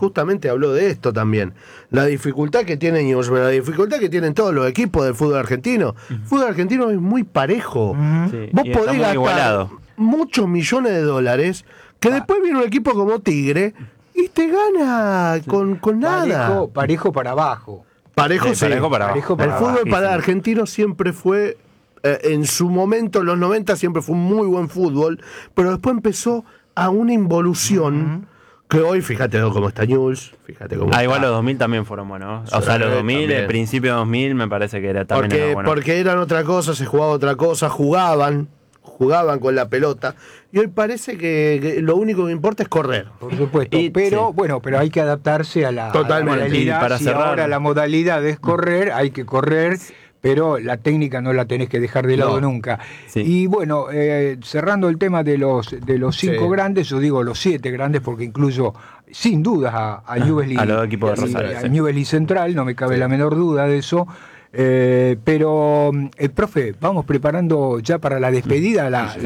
justamente habló de esto también. La dificultad que tiene Newell's, la dificultad que tienen todos los equipos del fútbol argentino. El fútbol argentino es muy parejo. Sí, Vos y está podés muy gastar igualado. muchos millones de dólares, que después viene un equipo como Tigre y te gana con nada. Parejo para abajo. Parejo, Sí, sí. parejo para abajo. El fútbol Bajísimo. para argentino siempre fue, en su momento, en los 90, siempre fue un muy buen fútbol, pero después empezó a una involución que hoy, fíjate cómo está Newell's, fíjate cómo está. Igual los 2000 también fueron buenos. O Sí, sea, los 2000, también. el principio de 2000 me parece que era también era bueno. Porque eran otra cosa, se jugaba otra cosa, jugaban con la pelota, y hoy parece que lo único que importa es correr. Por supuesto, Y- pero sí. bueno, pero hay que adaptarse a la Totalmente. modalidad. Y para si cerrar- ahora la modalidad es correr, hay que correr, pero la técnica no la tenés que dejar de lado No. nunca. Sí. Y bueno, cerrando el tema de los 5 Sí. grandes, yo digo los 7 grandes porque incluyo sin dudas a Newell's a los equipos de y Rosario, a sí. Newell's y Central, no me cabe Sí. la menor duda de eso. Pero, profe, vamos preparando ya para la despedida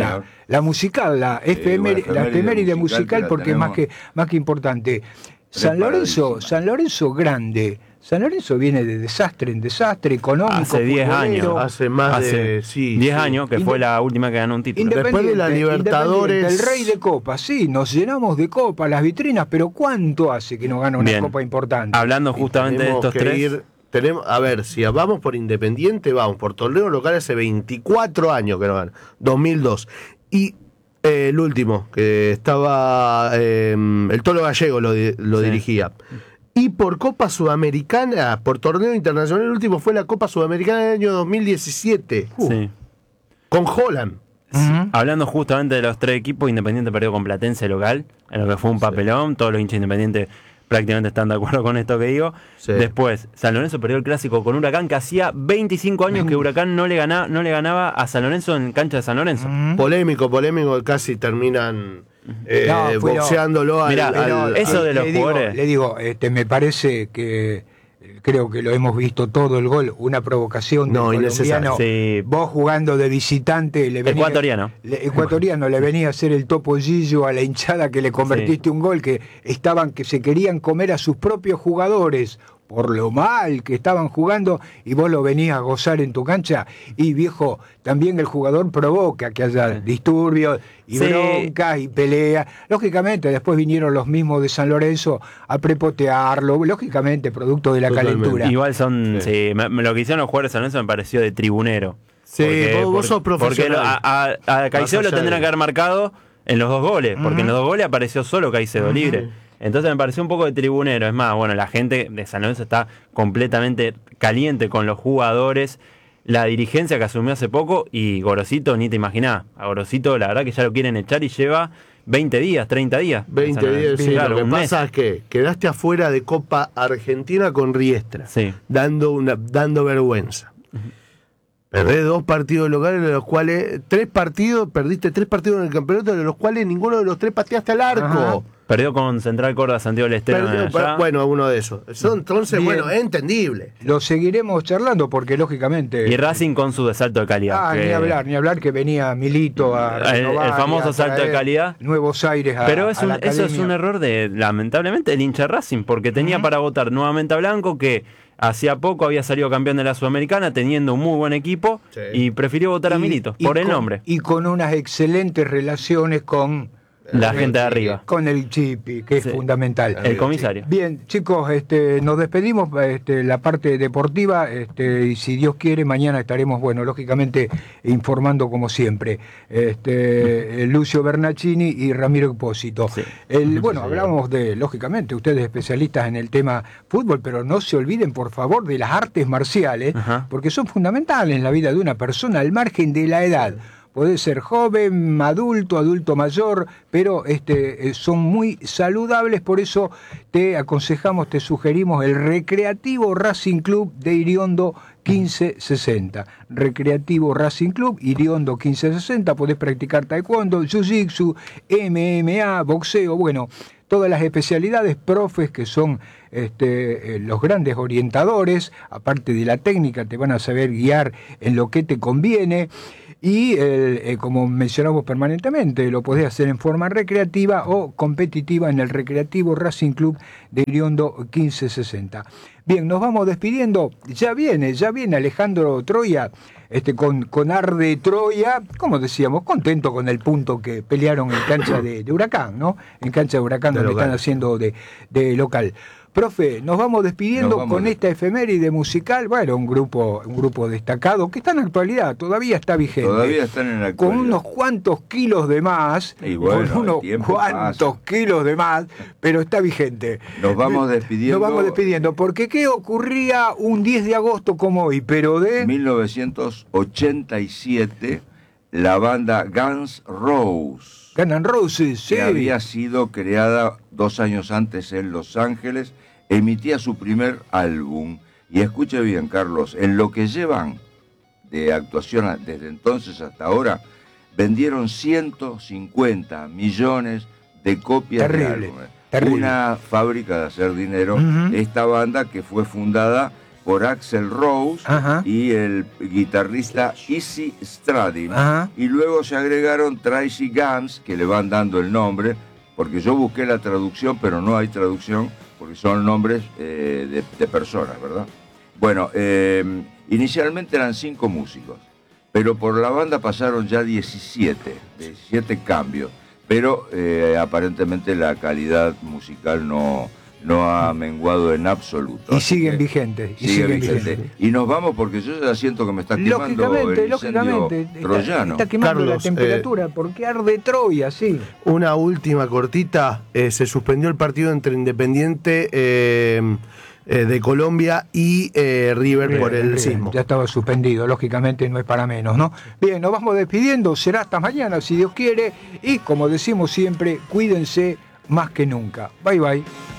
la musical, la efeméride musical, porque es más que importante. San Lorenzo grande. San Lorenzo viene de desastre en desastre, económico, Hace 10 futbolero. años. Hace más de... Sí, 10 sí. años, que fue la última que ganó un título. Después de la Libertadores- El rey de copas, sí, nos llenamos de copas, las vitrinas, pero ¿cuánto hace que no gana una Bien. copa importante? Hablando justamente de Tenemos estos que tres. a ver, si vamos por Independiente, vamos por torneo local hace 24 años que no gana, 2002. Y el último, que estaba, el Tolo Gallego lo Sí. dirigía. Y por Copa Sudamericana, por torneo internacional, el último fue la Copa Sudamericana del año 2017, Sí. con Holland. Ujú. Hablando justamente de los tres equipos, Independiente perdió con Platense local, en lo que fue un papelón. Todos los hinchas Independientes prácticamente están de acuerdo con esto que digo. Sí. Después, San Lorenzo perdió el clásico con Huracán, que hacía 25 años que Huracán no le ganaba a San Lorenzo en cancha de San Lorenzo. Polémico, casi terminan No, fue boxeándolo al... Mirá, al- eso de los jugadores. Le digo, me parece que creo que lo hemos visto todo el gol, una provocación del No, innecesario. colombiano. Sí. Vos jugando de visitante, le venía, Ecuatoriano. le venía a hacer el topo Gillo a la hinchada que le convertiste un gol, que se querían comer a sus propios jugadores por lo mal que estaban jugando, y vos lo venías a gozar en tu cancha. Y viejo, también el jugador provoca que haya disturbios y Sí. broncas y peleas. Lógicamente después vinieron los mismos de San Lorenzo a prepotearlo, lógicamente producto de la Totalmente. calentura. Igual son. Sí. Sí, lo que hicieron los jugadores de San Lorenzo me pareció de tribunero. Sí, vos sos profesional. Porque a Caicedo Más lo allá tendrán de- que haber marcado en los 2 goles, porque en los 2 goles apareció solo Caicedo libre. Entonces me pareció un poco de tribunero. Es más, bueno, la gente de San Lorenzo está completamente caliente con los jugadores, la dirigencia que asumió hace poco, y Gorosito, ni te imaginás. A Gorosito la verdad que ya lo quieren echar y lleva 20 días, 30 días. 20 días, sí. Claro, Lo que un mes. pasa es que quedaste afuera de Copa Argentina con Riestra, Sí. dando vergüenza. Perdés 2 partidos locales, de los cuales perdiste 3 partidos en el campeonato, de los cuales ninguno de los 3 pateaste al arco. Ajá. Perdió con Central Córdoba, Santiago del Estero. allá. Bueno, uno de esos. Entonces, Bien. bueno, es entendible. Lo seguiremos charlando porque lógicamente... Y Racing con su de salto de calidad. que- ni hablar que venía Milito a renovar el famoso y a salto de traer calidad. Nuevos Aires a Pero a eso la es academia. un error de, lamentablemente, el hincha de Racing, porque tenía para votar nuevamente a Blanco, que hacía poco había salido campeón de la Sudamericana, teniendo un muy buen equipo, Sí. y prefirió votar a Y- Milito, y por el con- nombre. Y con unas excelentes relaciones con La gente de arriba. con el Chipi, que Sí. es fundamental. El comisario. Bien, chicos, nos despedimos, la parte deportiva, y si Dios quiere, mañana estaremos, bueno, lógicamente informando como siempre. Lucio Bernacini y Ramiro Expósito. Sí. Bueno, hablamos de, lógicamente, ustedes especialistas en el tema fútbol, pero no se olviden, por favor, de las artes marciales, Ajá. porque son fundamentales en la vida de una persona al margen de la edad. Puede ser joven, adulto mayor, pero son muy saludables, por eso te aconsejamos, te sugerimos el Recreativo Racing Club de Iriondo 1560. Recreativo Racing Club, Iriondo 1560, podés practicar taekwondo, jiu-jitsu, MMA, boxeo, bueno, todas las especialidades, profes que son los grandes orientadores, aparte de la técnica, te van a saber guiar en lo que te conviene. y como mencionamos permanentemente, lo podés hacer en forma recreativa o competitiva en el Recreativo Racing Club de Iriondo 1560. Bien, nos vamos despidiendo. Ya viene Alejandro Troya con Arde Troya, como decíamos, contento con el punto que pelearon en cancha de Huracán, ¿no? En cancha de Huracán, donde están haciendo de local. Profe, nos vamos despidiendo con esta efeméride musical. Bueno, un grupo destacado que está en la actualidad, todavía está vigente. Todavía están en la actualidad. Con unos cuantos kilos de más. Y bueno, con unos cuantos kilos de más, pero está vigente. Nos vamos despidiendo. Porque ¿qué ocurría un 10 de agosto como hoy? Pero de 1987, la banda Guns N' Roses, sí. que había sido creada 2 años antes en Los Ángeles, emitía su primer álbum. Y escuche bien, Carlos, en lo que llevan de actuación desde entonces hasta ahora, vendieron 150 millones de copias de álbumes. Terrible. Una fábrica de hacer dinero. Esta banda que fue fundada por Axl Rose y el guitarrista Izzy Stradlin. Y luego se agregaron Tracy Guns, que le van dando el nombre, porque yo busqué la traducción, pero no hay traducción, porque son nombres de personas, ¿verdad? Bueno, inicialmente eran 5 músicos, pero por la banda pasaron ya 17 cambios, pero aparentemente la calidad musical no ha menguado en absoluto. Y siguen vigentes. Y nos vamos porque yo ya siento que me está quemando el incendio troyano. Está quemando Carlos, la temperatura, porque arde Troya, sí. Una última cortita. Se suspendió el partido entre Independiente de Colombia y River por el sismo. Ya estaba suspendido, lógicamente no es para menos, ¿no? Bien, nos vamos despidiendo. Será hasta mañana, si Dios quiere. Y como decimos siempre, cuídense más que nunca. Bye, bye.